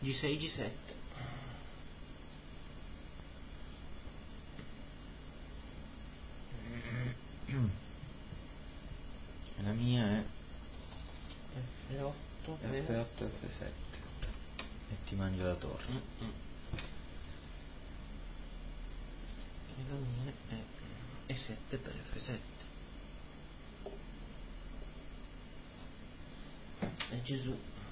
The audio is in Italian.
G6, G7. La mia è F8, F8, F7 e ti mangio la torre. E la mia è E7 per F7. E Gesù.